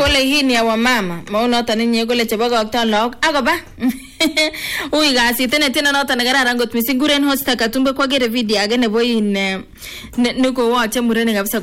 kole hii ni ya wamama. Mauna hata ninyi kole chebo kokton lok. Ako ba? Ui gasi tena nota nagararan got mising guren hosta katumbe kwa gere video age nebo in niko wache murene kabisa